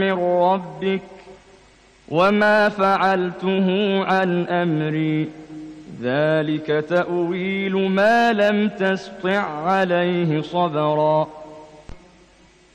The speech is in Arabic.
من ربك وما فعلته عن أمري ذلك تأويل ما لم تسطع عليه صبرا